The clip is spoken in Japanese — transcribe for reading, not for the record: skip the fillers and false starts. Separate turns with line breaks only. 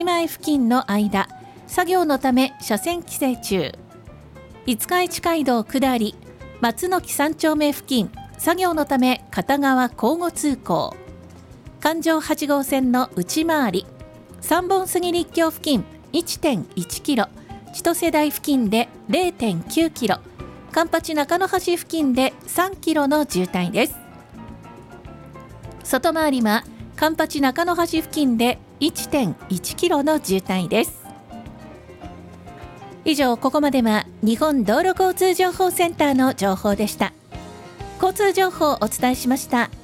前付近の間、作業のため車線規制中。五日市街道下り松の木3丁目付近、作業のため片側交互通行。環状8号線の内回り三本杉立橋付近 1.1 キロ、千歳台付近で 0.9 キロ、環八中野橋付近で3キロの渋滞です。外回りは環八中野橋付近で 1.1 キロの渋滞です。以上、ここまでは日本道路交通情報センターの情報でした。交通情報をお伝えしました。